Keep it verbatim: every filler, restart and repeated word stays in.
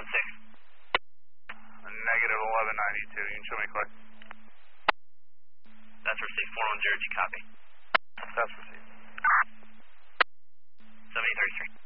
one six. Negative eleven ninety-two. You can show me quick. That's received four one zero. Did you copy? That's received. seventy thirty-three.